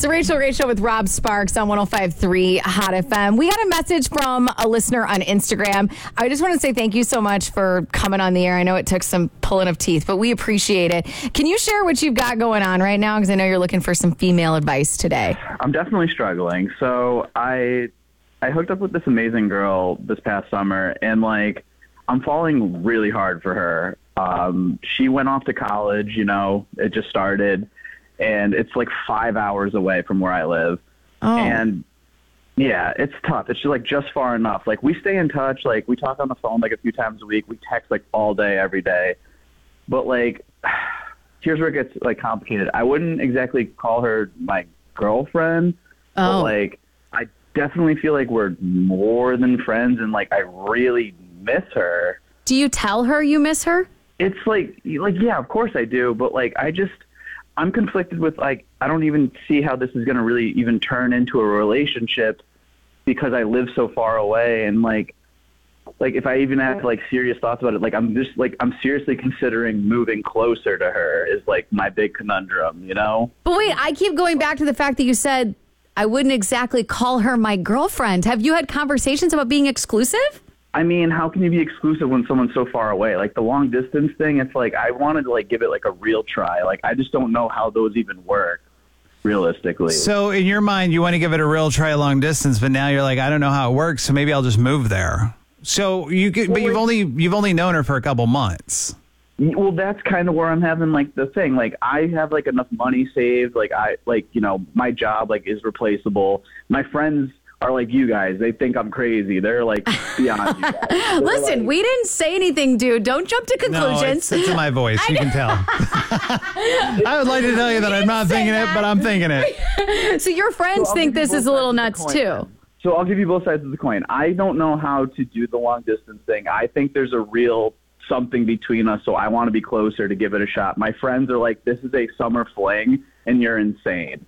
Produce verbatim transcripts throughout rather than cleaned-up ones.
It's a Rachel Ray Show with Rob Sparks on one oh five point three Hot F M. We got a message from a listener on Instagram. I just want to say thank you so much for coming on the air. I know it took some pulling of teeth, but we appreciate it. Can you share what you've got going on right now? Because I know you're looking for some female advice today. I'm definitely struggling. So I I hooked up with this amazing girl this past summer, and like I'm falling really hard for her. Um, she went off to college, you know, it just started, and it's like five hours away from where I live. Oh. And yeah, it's tough. It's just like just far enough. Like we stay in touch, like we talk on the phone like a few times a week. We text like all day, every day. But like, here's where it gets like complicated. I wouldn't exactly call her my girlfriend, Oh. but like I definitely feel like we're more than friends, and like I really miss her. Do you tell her you miss her? It's like, like, yeah, of course I do. But like, I just, I'm conflicted with like, I don't even see how this is going to really even turn into a relationship because I live so far away. And like, like if I even have like serious thoughts about it, like I'm just like, I'm seriously considering moving closer to her is like my big conundrum, you know? But wait, I keep going back to the fact that you said I wouldn't exactly call her my girlfriend. Have you had conversations about being exclusive? I mean, how can you be exclusive when someone's so far away? Like the long distance thing, it's like I wanted to like give it like a real try. Like I just don't know how those even work realistically. So in your mind, you want to give it a real try long distance, but now you're like, I don't know how it works, so maybe I'll just move there. So you could, but you've only you've only known her for a couple months. Well, that's kind of where I'm having like the thing. Like I have like enough money saved. Like I like you know my job like is replaceable. My friends are like you guys. They think I'm crazy. They're like beyond you guys. Listen, like, we didn't say anything, dude. Don't jump to conclusions. No, it's, it's in my voice. You can tell. I would like to tell you that I'm not thinking it, but I'm thinking it. So your friends So think I'll give this you is both a little sides nuts of the coin, too. then. So I'll give you both sides of the coin. I don't know how to do the long distance thing. I think there's a real something between us, so I want to be closer to give it a shot. My friends are like, this is a summer fling, and you're insane.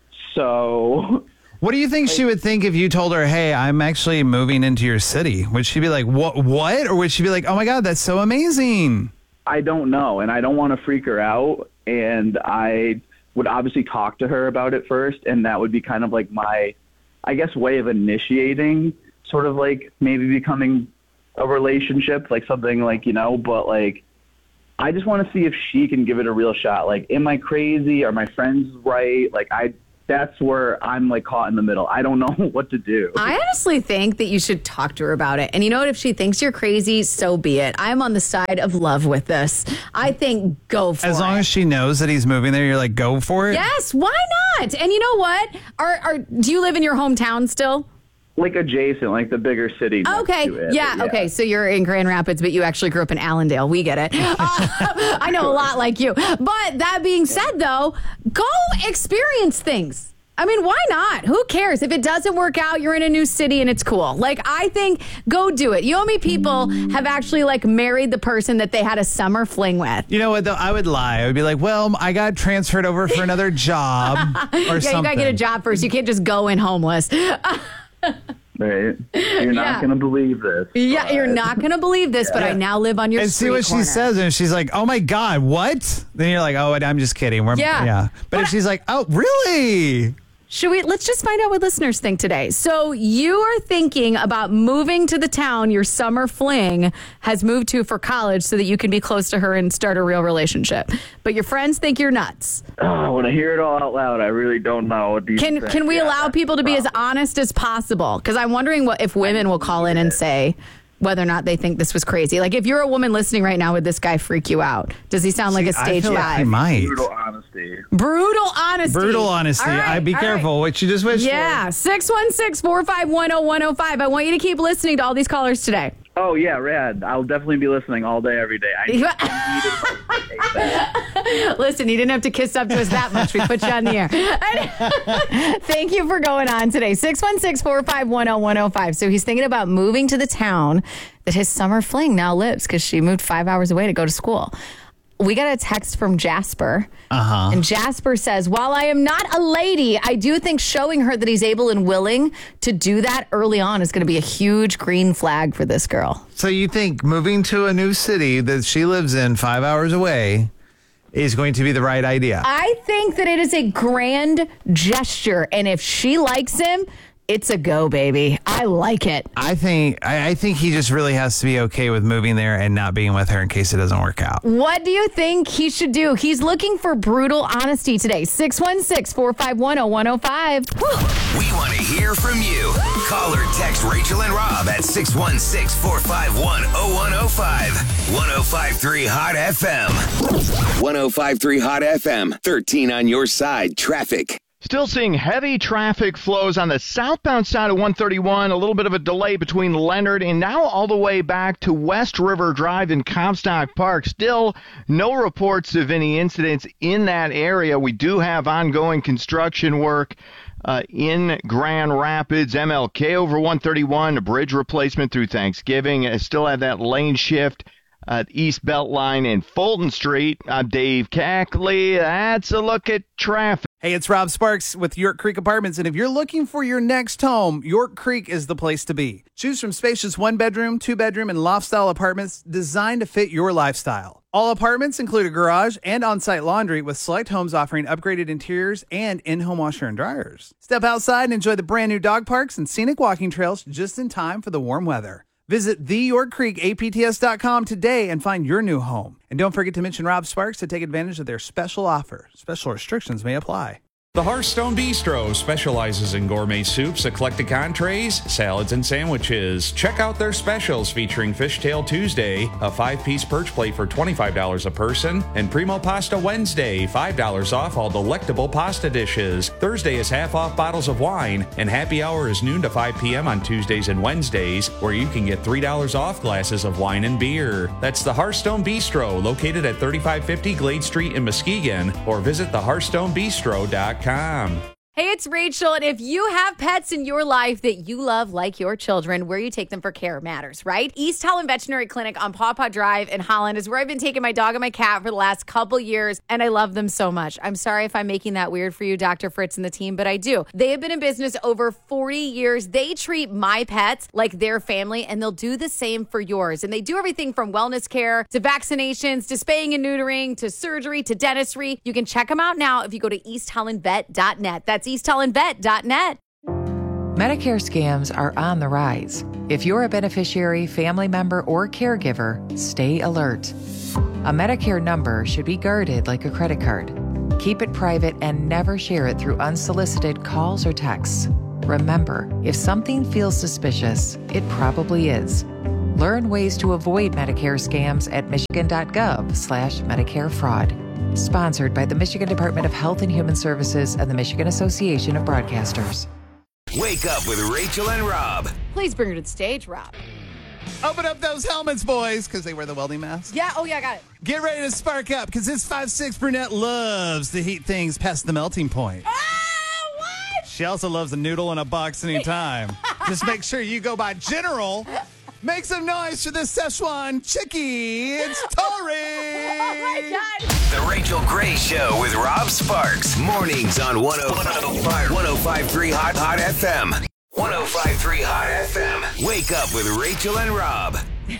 So... What do you think she would think if you told her, hey, I'm actually moving into your city? Would she be like, what? What? Or would she be like, oh, my God, that's so amazing? I don't know, and I don't want to freak her out, and I would obviously talk to her about it first, and that would be kind of like my, I guess, way of initiating sort of like maybe becoming a relationship, like something like, you know, but like I just want to see if she can give it a real shot. Like, am I crazy? Are my friends right? Like, I... That's where I'm like caught in the middle. I don't know what to do. I honestly think that you should talk to her about it. And you know what? If she thinks you're crazy, so be it. I'm on the side of love with this. I think go for it. As long as she knows that he's moving there, you're like, go for it? Yes, why not? And you know what? Are, are do you live in your hometown still? Like adjacent, like the bigger city. next Okay. to it, Yeah, but okay. So you're in Grand Rapids, but you actually grew up in Allendale. We get it. Uh, I know a lot like you. But that being said, though, go experience things. I mean, why not? Who cares? If it doesn't work out, you're in a new city and it's cool. Like, I think go do it. You know how many people have actually, like, married the person that they had a summer fling with? You know what, though? I would lie. I would be like, well, I got transferred over for another job or yeah, something. you got to get a job first. You can't just go in homeless. Right? You're not Yeah. going to believe this. Yeah, but- you're not going to believe this, but I now live on your And street see what corner. she says, and she's like, oh, my God, what? Then you're like, oh, I'm just kidding. We're, Yeah. yeah. But, But if she's like, oh, really? Should we, let's just find out what listeners think today. So you are thinking about moving to the town your summer fling has moved to for college so that you can be close to her and start a real relationship. But your friends think you're nuts. Oh, when I hear it all out loud, I really don't know. What do you Can think? can we Yeah, allow that's people to the be as problem. honest as possible? Because I'm wondering what if women will call in and say whether or not they think this was crazy. Like if you're a woman listening right now, would this guy freak you out? Does he sound like a I stage feel like he dive? might. Brutal honesty. Brutal honesty. Brutal honesty. All right, I'd be all careful right. what you just wished Yeah, six one six, four five one, oh one oh five. I want you to keep listening to all these callers today. Oh, yeah, rad. I'll definitely be listening all day, every day. I need, I need advice like that. Listen, you didn't have to kiss up to us that much. We put you on the air. Thank you for going on today. six one six, four five one, oh one oh five. So he's thinking about moving to the town that his summer fling now lives because she moved five hours away to go to school. We got a text from Jasper. Uh-huh. And Jasper says, while I am not a lady, I do think showing her that he's able and willing to do that early on is going to be a huge green flag for this girl. So you think moving to a new city that she lives in five hours away is going to be the right idea. I think that it is a grand gesture, and if she likes him, it's a go, baby. I like it. I think I, I think he just really has to be okay with moving there and not being with her in case it doesn't work out. What do you think he should do? He's looking for brutal honesty today. six one six, four five one, oh one oh five. We want to hear from you. Call or text Rachel and Rob at six one six, four five one, oh one oh five. one oh five point three Hot F M. one oh five point three Hot F M. thirteen on your side. Traffic. Still seeing heavy traffic flows on the southbound side of one thirty-one. A little bit of a delay between Leonard and now all the way back to West River Drive in Comstock Park. Still no reports of any incidents in that area. We do have ongoing construction work uh, in Grand Rapids. M L K over one thirty-one, a bridge replacement through Thanksgiving. I still have that lane shift at East Beltline and Fulton Street. I'm Dave Cackley. That's a look at traffic. Hey, it's Rob Sparks with York Creek Apartments, and if you're looking for your next home, York Creek is the place to be. Choose from spacious one-bedroom, two-bedroom, and loft-style apartments designed to fit your lifestyle. All apartments include a garage and on-site laundry, with select homes offering upgraded interiors and in-home washer and dryers. Step outside and enjoy the brand-new dog parks and scenic walking trails just in time for the warm weather. Visit the york creek A P T S dot com today and find your new home. And don't forget to mention Rob Sparks to take advantage of their special offer. Special restrictions may apply. The Hearthstone Bistro specializes in gourmet soups, eclectic entrees, salads, and sandwiches. Check out their specials featuring Fishtail Tuesday, a five-piece perch plate for twenty-five dollars a person, and Primo Pasta Wednesday, five dollars off all delectable pasta dishes. Thursday is half off bottles of wine, and happy hour is noon to five p.m. on Tuesdays and Wednesdays, where you can get three dollars off glasses of wine and beer. That's the Hearthstone Bistro, located at thirty-five fifty Glade Street in Muskegon, or visit the hearthstone bistro dot com. Hey, it's Rachel, and if you have pets in your life that you love like your children, where you take them for care matters, right? East Holland Veterinary Clinic on Paw Paw Drive in Holland is where I've been taking my dog and my cat for the last couple years, and I love them so much. I'm sorry if I'm making that weird for you, Doctor Fritz and the team, but I do. They have been in business over forty years. They treat my pets like their family, and they'll do the same for yours. And they do everything from wellness care to vaccinations to spaying and neutering to surgery to dentistry. You can check them out now if you go to east holland vet dot net. That's east holland vet dot net. Medicare scams are on the rise. If you're a beneficiary, family member, or caregiver, stay alert. A Medicare number should be guarded like a credit card. Keep it private and never share it through unsolicited calls or texts. Remember, if something feels suspicious, it probably is. Learn ways to avoid Medicare scams at michigan.gov slash Medicare fraud. Sponsored by the Michigan Department of Health and Human Services and the Michigan Association of Broadcasters. Wake up with Rachel and Rob. Please bring her to the stage, Rob. Open up those helmets, boys, because they wear the welding mask. Yeah, oh yeah, I got it. Get ready to spark up, because this five six brunette loves to heat things past the melting point. Ah, what? She also loves a noodle in a box anytime. Just make sure you go by General. Make some noise for this Szechuan chickie. It's Tori. Oh my God. The Rachel Gray Show with Rob Sparks. Mornings on one oh five point three Hot Hot F M. one oh five point three Hot F M. Wake up with Rachel and Rob.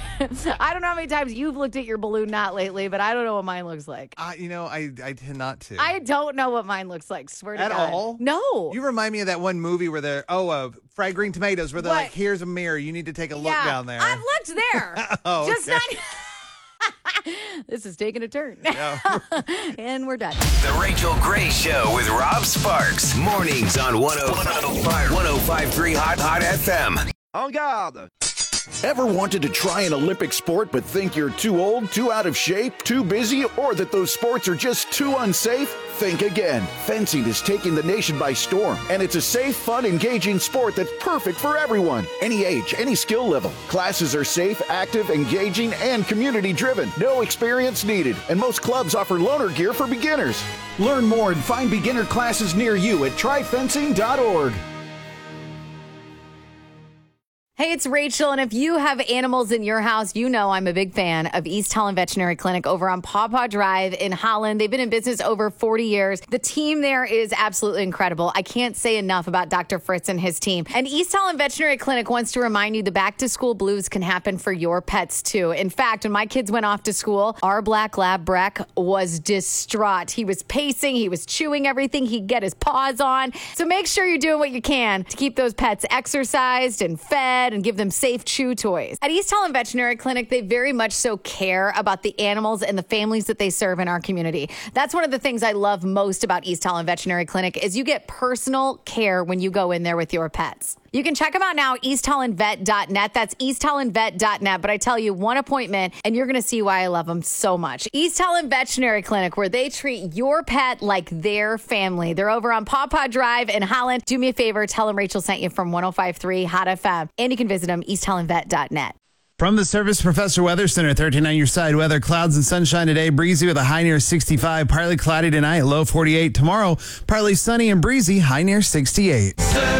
I don't know how many times you've looked at your balloon knot lately, but I don't know what mine looks like. Uh, you know, I, I tend not to. I don't know what mine looks like. Swear to At God. all? No. You remind me of that one movie where they're, oh, uh, Fried Green Tomatoes, where they're What? like, here's a mirror. You need to take a look yeah, down there. I've looked there. Oh, Just okay. not. This is taking a turn. And we're done. The Rachel Gray Show with Rob Sparks. Mornings on one oh five point three Hot Hot F M. En garde! Ever wanted to try an Olympic sport but think you're too old, too out of shape, too busy, or that those sports are just too unsafe? Think again. Fencing is taking the nation by storm, and it's a safe, fun, engaging sport that's perfect for everyone. Any age, any skill level. Classes are safe, active, engaging, and community-driven. No experience needed, and most clubs offer loaner gear for beginners. Learn more and find beginner classes near you at try fencing dot org. Hey, it's Rachel, and if you have animals in your house, you know I'm a big fan of East Holland Veterinary Clinic over on Paw Paw Drive in Holland. They've been in business over forty years. The team there is absolutely incredible. I can't say enough about Doctor Fritz and his team. And East Holland Veterinary Clinic wants to remind you the back-to-school blues can happen for your pets, too. In fact, when my kids went off to school, our black lab Breck was distraught. He was pacing, he was chewing everything, he'd get his paws on. So make sure you're doing what you can to keep those pets exercised and fed and give them safe chew toys. At East Holland Veterinary Clinic, they very much so care about the animals and the families that they serve in our community. That's one of the things I love most about East Holland Veterinary Clinic is you get personal care when you go in there with your pets. You can check them out now, east holland vet dot net. That's east holland vet dot net. But I tell you, one appointment, and you're going to see why I love them so much. East Holland Veterinary Clinic, where they treat your pet like their family. They're over on Paw Paw Drive in Holland. Do me a favor, tell them Rachel sent you from one oh five point three Hot F M. And you can visit them, east holland vet dot net. From the Service Professor Weather Center, thirteen on your side. Weather, clouds and sunshine today. Breezy with a high near sixty-five. Partly cloudy tonight, low forty-eight. Tomorrow, partly sunny and breezy, high near sixty-eight.